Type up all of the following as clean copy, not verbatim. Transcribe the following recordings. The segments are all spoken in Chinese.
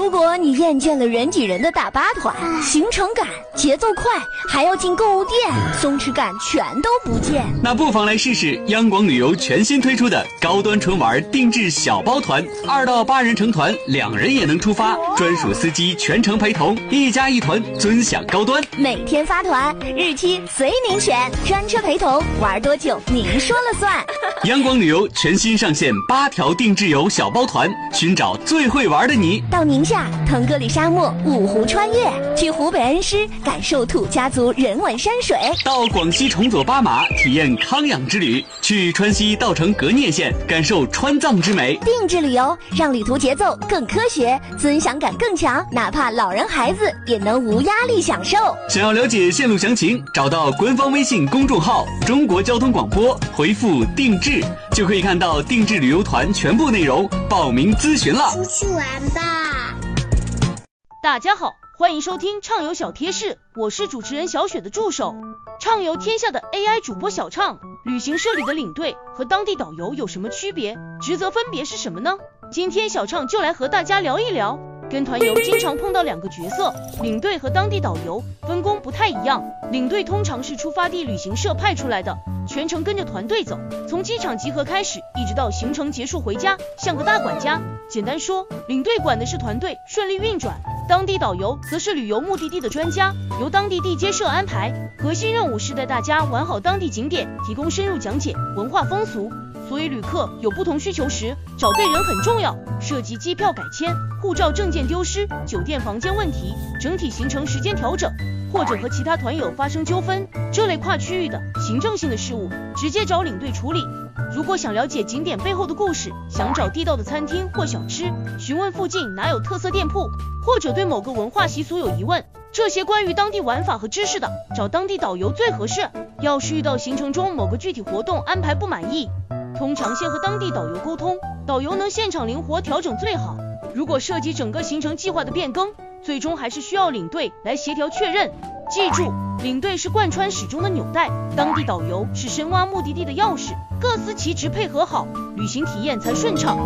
如果你厌倦了人挤人的大巴团，行程赶、节奏快，还要进购物店，松弛感全都不见， 那不妨来试试央广旅游全新推出的高端纯玩定制小包团，2到8人成团，2人也能出发，专属司机全程陪同，1加1团，尊享高端。 每天发团，日期随您选，专车陪同，玩多久您说了算。 央广旅游全新上线8条定制游小包团，寻找最会玩的你。 到宁夏腾格里沙漠5湖穿越，去湖北恩施感受土家族人文山水， 到广西崇左巴马体验康养之旅，去川西稻城格聂县感受川藏之美。 定制旅游让旅途节奏更科学，尊享感更强，哪怕老人孩子也能无压力享受。 想要了解线路详情，找到官方微信公众号中国交通广播，回复定制就可以看到定制旅游团全部内容，报名咨询了。 出去玩吧。 大家好，欢迎收听畅游小贴士，我是主持人小雪的助手。畅游天下的 AI 主播小畅，旅行社里的领队和当地导游有什么区别？职责分别是什么呢？今天小畅就来和大家聊一聊。跟团游经常碰到2个角色，领队和当地导游，分工不太一样。领队通常是出发地旅行社派出来的，全程跟着团队走，从机场集合开始，一直到行程结束回家，像个大管家。简单说，领队管的是团队顺利运转，当地导游则是旅游目的地的专家，由当地地接社安排，核心任务是带大家玩好当地景点，提供深入讲解文化风俗。所以旅客有不同需求时，找对人很重要，涉及机票改签、护照证件丢失、酒店房间问题、整体行程时间调整，或者和其他团友发生纠纷，这类跨区域的行政性的事务，直接找领队处理。如果想了解景点背后的故事，想找地道的餐厅或小吃，询问附近哪有特色店铺，或者对某个文化习俗有疑问，这些关于当地玩法和知识的，找当地导游最合适。要是遇到行程中某个具体活动安排不满意，通常先和当地导游沟通，导游能现场灵活调整最好。如果涉及整个行程计划的变更，最终还是需要领队来协调确认。记住，领队是贯穿始终的纽带，当地导游是深挖目的地的钥匙，各司其职，配合好，旅行体验才顺畅。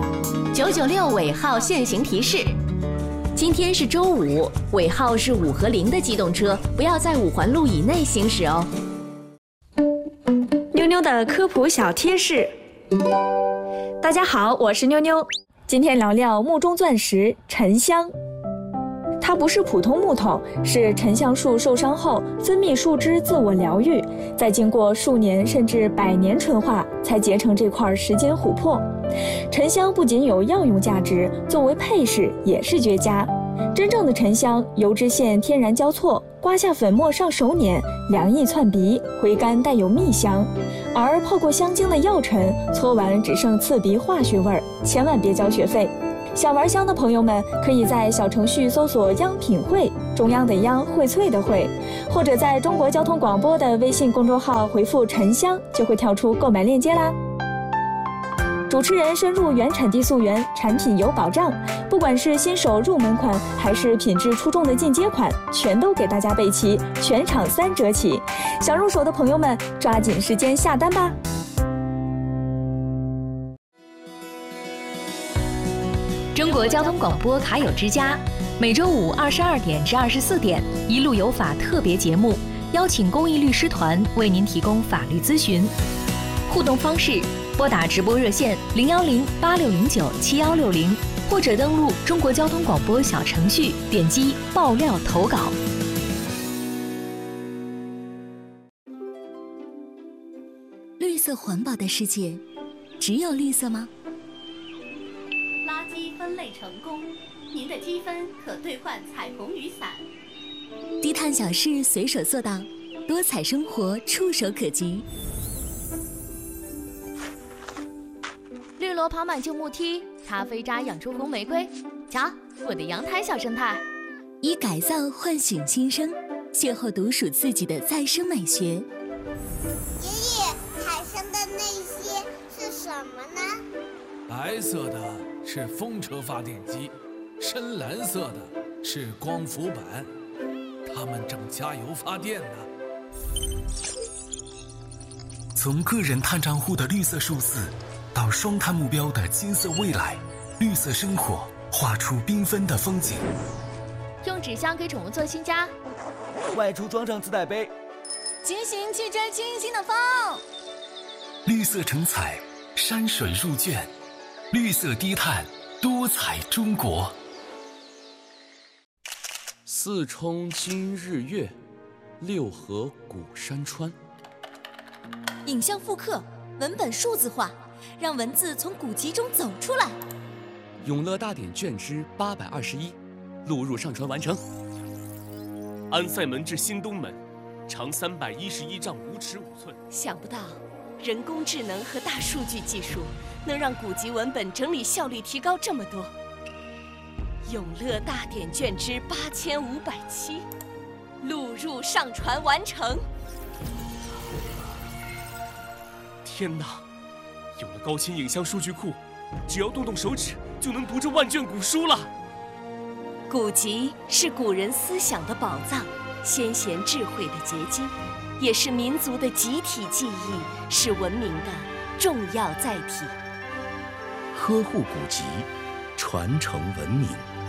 996尾号限行提示：今天是周五，尾号是5和0的机动车不要在5环路以内行驶哦。 妞妞的科普小贴士。大家好，我是妞妞，今天聊聊木中钻石沉香。它不是普通木头，是沉香树受伤后分泌树脂自我疗愈，再经过数年甚至100年纯化，才结成这块时间琥珀。沉香不仅有药用价值，作为配饰也是绝佳。真正的沉香，油脂线天然交错，刮下粉末上手捻，凉意窜鼻，回甘带有蜜香。而泡过香精的药尘，搓完只剩刺鼻化学味儿，千万别交学费。想玩香的朋友们，可以在小程序搜索“央品汇”，中央的央，荟萃的荟，或者在中国交通广播的微信公众号回复“沉香”，就会跳出购买链接啦。主持人深入原产地溯源，产品有保障，不管是新手入门款，还是品质出众的进阶款，全都给大家备齐，全场3折起。想入手的朋友们，抓紧时间下单吧。 中国交通广播卡友之家，每周五22点至24点，一路有法特别节目，邀请公益律师团为您提供法律咨询。互动方式：拨打直播热线010-8609-7160，或者登录中国交通广播小程序，点击爆料投稿。 绿色环保的世界，只有绿色吗？ 垃圾分类成功，您的积分可兑换彩虹雨伞。 低碳小事随手做到，多彩生活触手可及。 绿萝爬满旧木梯，咖啡渣养出红玫瑰。瞧，我的阳台小生态。 以改造唤醒新生，邂逅独属自己的再生美学。爷爷，海上的那些是什么呢？ 白色的是风车发电机，深蓝色的是光伏板，他们正加油发电呢。 从个人碳账户的绿色数字，到双碳目标的金色未来，绿色生活画出缤纷的风景。 用纸箱给宠物做新家， 外出装上自带杯， 骑行去追清新的风。 绿色成彩，山水入卷，绿色低碳，多彩中国。 四冲今日月，六合古山川。 影像复刻，文本数字化，让文字从古籍中走出来。 永乐大典卷之821，录入上传完成。 安塞门至新东门，长311丈5尺5寸。 想不到，人工智能和大数据技术能让古籍文本整理效率提高这么多。永乐大典卷之8507，录入上传完成。 天哪！有了高清影像数据库，只要动动手指就能读这万卷古书了。 古籍是古人思想的宝藏，先贤智慧的结晶，也是民族的集体记忆，是文明的重要载体。 呵护古籍，传承文明。